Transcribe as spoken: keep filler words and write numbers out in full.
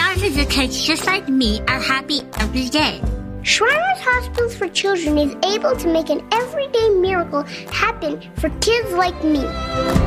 thousands of kids just like me are happy every day. Shriners Hospitals for Children is able to make an everyday miracle happen for kids like me.